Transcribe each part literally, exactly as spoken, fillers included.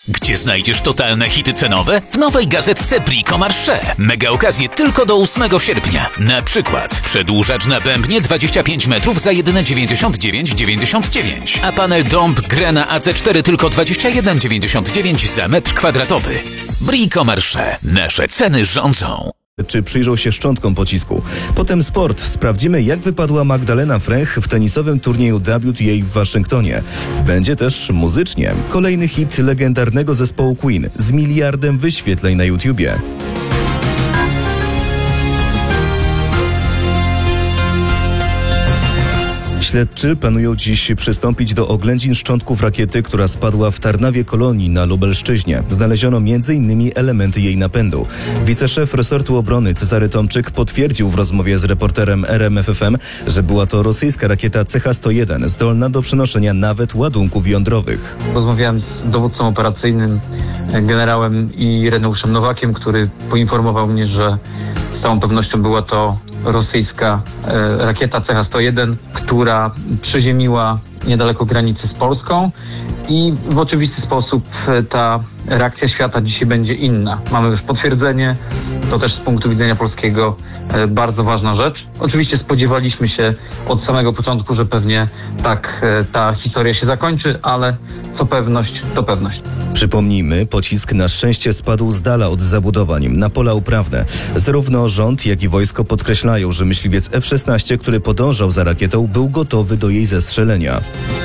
Gdzie znajdziesz totalne hity cenowe? W nowej gazetce Brico Marché. Mega okazje tylko do ósmego sierpnia. Na przykład przedłużacz na bębnie dwadzieścia pięć metrów za jedyne dziewięćdziesiąt dziewięć dziewięćdziesiąt dziewięć, a panel Domb Grena A C cztery tylko dwadzieścia jeden dziewięćdziesiąt dziewięć za metr kwadratowy. Brico Marché. Nasze ceny rządzą. Czy przyjrzą się szczątkom pocisku. Potem sport. Sprawdzimy, jak wypadła Magdalena Frech w tenisowym turnieju W T A w Waszyngtonie. Będzie też muzycznie. Kolejny hit legendarnego zespołu Queen z miliardem wyświetleń na YouTubie. Śledczy planują dziś przystąpić do oględzin szczątków rakiety, która spadła w Tarnawie Kolonii na Lubelszczyźnie. Znaleziono między innymi elementy jej napędu. Wiceszef resortu obrony Cezary Tomczyk potwierdził w rozmowie z reporterem R M F F M, że była to rosyjska rakieta C H sto jeden, zdolna do przenoszenia nawet ładunków jądrowych. Rozmawiałem z dowódcą operacyjnym, generałem Ireneuszem Nowakiem, który poinformował mnie, że z całą pewnością była to rosyjska e, rakieta C H sto jeden, która przyziemiła niedaleko granicy z Polską i w oczywisty sposób e, ta reakcja świata dzisiaj będzie inna. Mamy już potwierdzenie, to też z punktu widzenia polskiego e, bardzo ważna rzecz. Oczywiście spodziewaliśmy się od samego początku, że pewnie tak e, ta historia się zakończy, ale co pewność, to pewność. Przypomnijmy, pocisk na szczęście spadł z dala od zabudowań, na pola uprawne. Zarówno rząd, jak i wojsko podkreślają, że myśliwiec F szesnaście, który podążał za rakietą, był gotowy do jej zestrzelenia.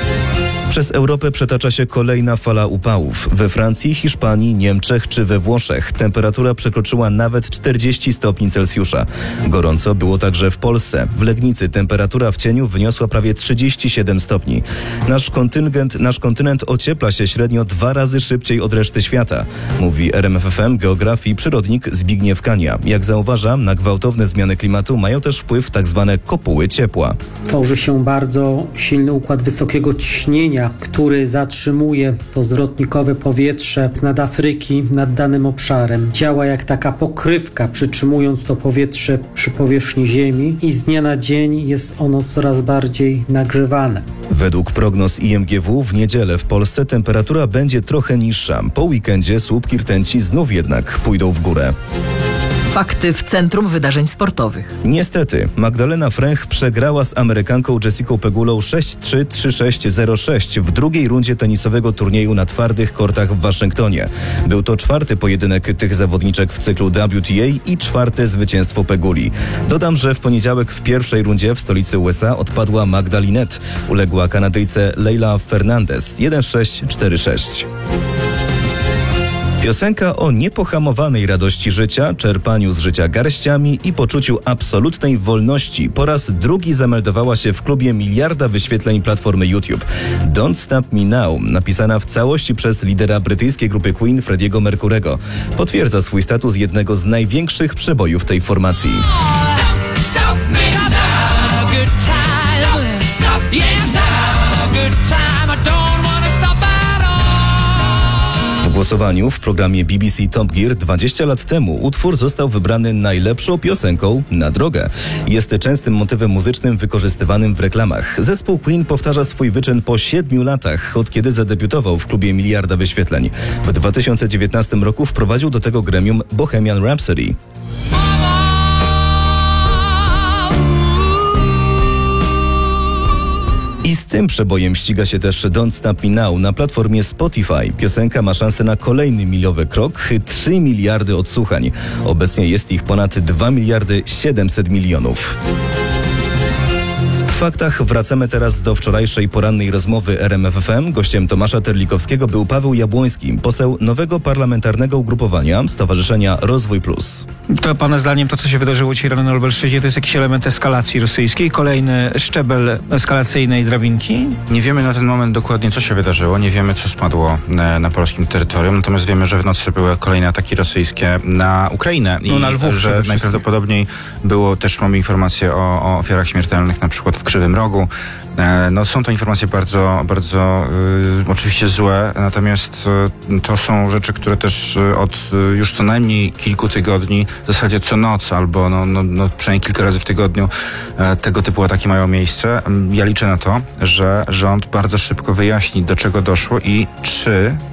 Przez Europę przetacza się kolejna fala upałów. We Francji, Hiszpanii, Niemczech czy we Włoszech temperatura przekroczyła nawet czterdzieści stopni Celsjusza. Gorąco było także w Polsce. W Legnicy temperatura w cieniu wyniosła prawie trzydzieści siedem stopni. Nasz kontyngent, nasz kontynent ociepla się średnio dwa razy szybciej od reszty świata, mówi R M F F M geograf i przyrodnik Zbigniew Kania. Jak zauważa, na gwałtowne zmiany klimatu mają też wpływ tak zwane kopuły ciepła. Tworzy się bardzo silny układ wysokiego ciśnienia, który zatrzymuje to zwrotnikowe powietrze nad Afryki, nad danym obszarem. Działa jak taka pokrywka, przytrzymując to powietrze przy powierzchni Ziemi i z dnia na dzień jest ono coraz bardziej nagrzewane. Według prognoz I M G W w niedzielę w Polsce temperatura będzie trochę niższa. Po weekendzie słupki rtęci znów jednak pójdą w górę. Fakty w centrum wydarzeń sportowych. Niestety, Magdalena Frech przegrała z Amerykanką Jessicą Pegulą sześć trzy, trzy sześć, zero sześć w drugiej rundzie tenisowego turnieju na twardych kortach w Waszyngtonie. Był to czwarty pojedynek tych zawodniczek w cyklu W T A i czwarte zwycięstwo Peguli. Dodam, że w poniedziałek w pierwszej rundzie w stolicy U S A odpadła Magda Linette. Uległa Kanadyjce Leila Fernandez jeden sześć, cztery sześć. Piosenka o niepohamowanej radości życia, czerpaniu z życia garściami i poczuciu absolutnej wolności po raz drugi zameldowała się w klubie miliarda wyświetleń platformy YouTube. Don't Stop Me Now, napisana w całości przez lidera brytyjskiej grupy Queen Freddie'ego Mercurego, potwierdza swój status jednego z największych przebojów tej formacji. W głosowaniu w programie B B C Top Gear dwadzieścia lat temu utwór został wybrany najlepszą piosenką na drogę. Jest częstym motywem muzycznym wykorzystywanym w reklamach. Zespół Queen powtarza swój wyczyn po siedmiu latach, od kiedy zadebiutował w klubie miliarda wyświetleń. W dwa tysiące dziewiętnastym roku wprowadził do tego gremium Bohemian Rhapsody. I z tym przebojem ściga się też Don't Stop Me Now na platformie Spotify. Piosenka ma szansę na kolejny milowy krok, trzy miliardy odsłuchań. Obecnie jest ich ponad dwa miliardy siedemset milionów. W faktach wracamy teraz do wczorajszej porannej rozmowy R M F F M. Gościem Tomasza Terlikowskiego był Paweł Jabłoński, poseł nowego parlamentarnego ugrupowania Stowarzyszenia Rozwój Plus. To pana zdaniem to, co się wydarzyło dzisiaj rano na Lubelszczyźnie, to jest jakiś element eskalacji rosyjskiej? Kolejny szczebel eskalacyjnej drabinki? Nie wiemy na ten moment dokładnie, co się wydarzyło. Nie wiemy, co spadło na, na polskim terytorium. Natomiast wiemy, że w nocy były kolejne ataki rosyjskie na Ukrainę. I no, na Lwów że najprawdopodobniej było, też mamy informacje o, o ofiarach śmiertelnych, na przykład w Krzywym Rogu. No, są to informacje bardzo, bardzo y, oczywiście złe, natomiast y, to są rzeczy, które też y, od y, już co najmniej kilku tygodni, w zasadzie co noc albo no, no, no, przynajmniej kilka razy w tygodniu y, tego typu ataki mają miejsce. Ja liczę na to, że rząd bardzo szybko wyjaśni, do czego doszło i czy